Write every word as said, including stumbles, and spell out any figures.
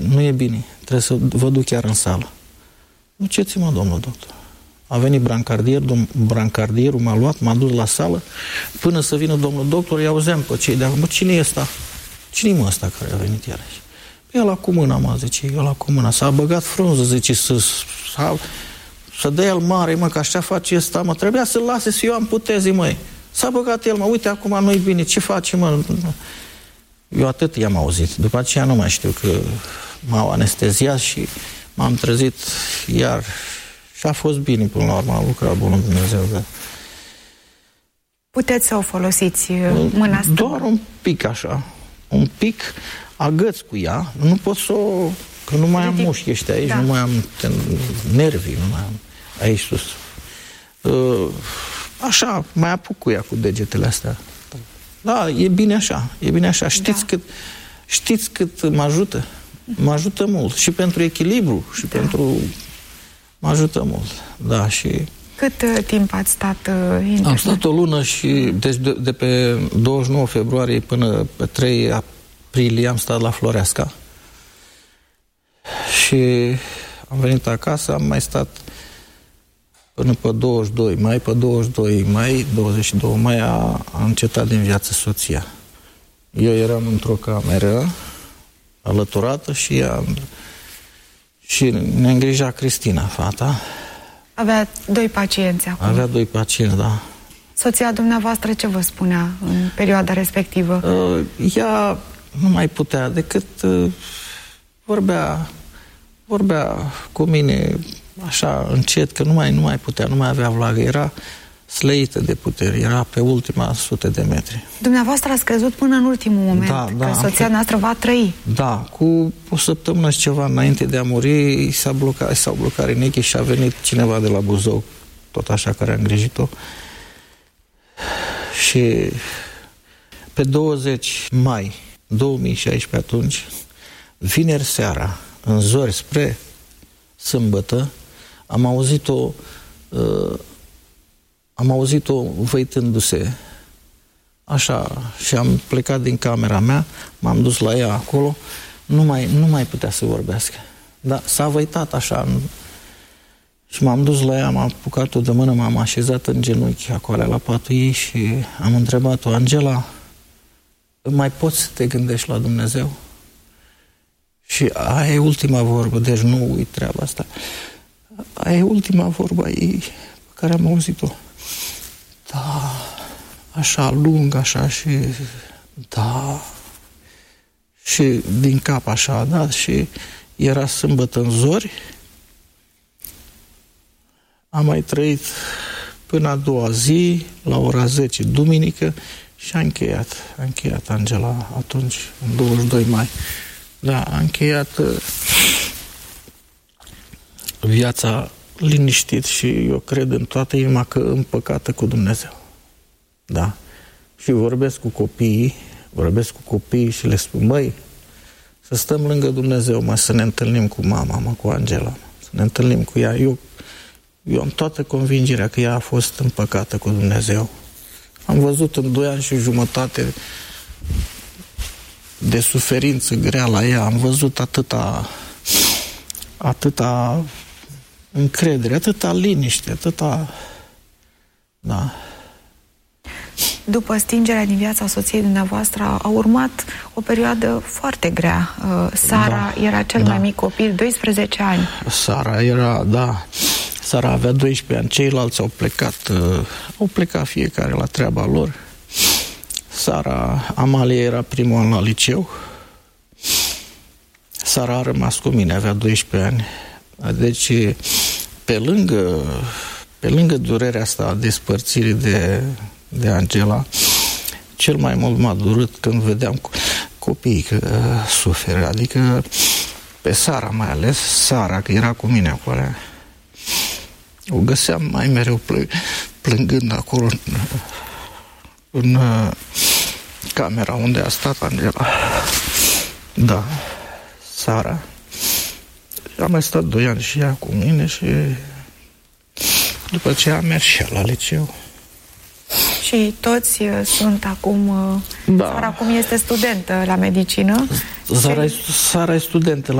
nu e bine, trebuie să vă duc chiar în sală. Duceți-mă, domnul doctor. A venit brancardier, domn, brancardierul m-a luat, m-a dus la sală, până să vină domnul doctor, îi auzeam pe cei de acolo, cine e ăsta? Cine-i mă ăsta care a venit iarăși? Păi ăla cu mâna, mă, zice, ăla cu mâna, s-a băgat frunză, zice, să, să, să dea el mare, mă, că așa face ăsta, mă, trebuia să-l lase să eu amputezi, măi. S-a băgat el, mă, uite, acum nu-i bine, ce face, mă? Eu atât i-am auzit, după aceea nu mai știu, că m-au anesteziat și m-am trezit iar și a fost bine până la urmă, a lucrat bunul Dumnezeu. Dar... Puteți să o folosiți mâna asta? Doar un pic așa, un pic agăț cu ea, nu pot să o... că nu mai am mușchi ăștia aici, da. Nu mai am nervi, nu mai am aici sus. Așa, mai apuc cu ea cu degetele astea. Da, e bine așa, e bine așa. Știți, da. cât, știți cât mă ajută? Mă ajută mult. Și pentru echilibru, și da. pentru... Mă ajută mult, da, și... Cât uh, timp ați stat uh, internat? Am stat o lună și deci de, de pe douăzeci și nouă februarie până pe trei aprilie am stat la Floreasca. Și am venit acasă, am mai stat până pe douăzeci și doi mai, pe douăzeci și doi mai, douăzeci și doi mai a, a încetat din viață soția. Eu eram într-o cameră alăturată și ea... Și ne îngrija Cristina, fata. Avea doi pacienți acum. Avea doi pacienți, da. Soția dumneavoastră ce vă spunea în perioada respectivă? Uh, ea nu mai putea decât uh, vorbea, vorbea cu mine așa încet, că nu mai, nu mai putea, nu mai avea vlagă. Era slăită de putere, era pe ultima sute de metri. Dumneavoastră ați crezut până în ultimul moment da, că da, soția noastră va trăi? Da, cu o săptămână și ceva înainte de a muri, s-a blocat, s-au blocat rinechii și a venit cineva de la Buzău, tot așa, care a îngrijit-o. Și pe douăzeci mai două mii șaisprezece, atunci, vineri seara, în zori spre sâmbătă, am auzit-o uh, am auzit-o văitându-se așa și am plecat din camera mea, m-am dus la ea acolo, nu mai, nu mai putea să vorbească. Dar s-a văitat așa și m-am dus la ea, m-am apucat-o de mână, m-am așezat în genunchi acolo la patul ei și am întrebat-o, Angela, mai poți să te gândești la Dumnezeu? Și aia e ultima vorbă, deci nu uit treaba asta. Aia e ultima vorbă ei pe care am auzit-o. Da, așa lung, așa și da, și din cap așa, da, și era sâmbătă în zori. Am mai trăit până a doua zi, la ora zece, duminică, și a încheiat, a încheiat Angela atunci, în douăzeci și doi mai. Da, a încheiat uh, viața liniștit și eu cred în toată inima că împăcată cu Dumnezeu. Da. Și vorbesc cu copiii, vorbesc cu copiii și le spun, măi, să stăm lângă Dumnezeu, mă, să ne întâlnim cu mama, mă, cu Angela, mă, să ne întâlnim cu ea. Eu, eu am toată convingerea că ea a fost împăcată cu Dumnezeu. Am văzut în doi ani și jumătate de suferință grea la ea, am văzut atâta atâta încredere, atâta liniște, atâta... Da. După stingerea din viața soției dumneavoastră a urmat o perioadă foarte grea. Sara da, era cel da. mai mic copil, doisprezece ani. Sara era, da, Sara avea doisprezece ani, ceilalți au plecat, au plecat fiecare la treaba lor. Sara, Amalia era primul an la liceu. Sara a rămas cu mine, avea doisprezece ani. Deci, pe lângă, pe lângă durerea asta a despărțirii de, de Angela, cel mai mult m-a durut când vedeam copiii că uh, suferă, adică pe Sara mai ales, Sara, că era cu mine acolo, o găseam mai mereu plâng, plângând acolo în, în uh, camera unde a stat Angela. Da, Sara. Am mai stat doi ani și ea cu mine și după ce am mers și ea la liceu. Și toți uh, sunt acum... Uh, da. Sara acum este studentă la medicină. Sara, și... Sara e studentă la